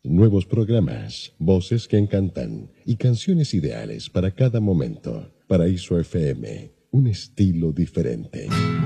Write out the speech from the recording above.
Nuevos programas, voces que encantan y canciones ideales para cada momento. Paraíso FM, un estilo diferente.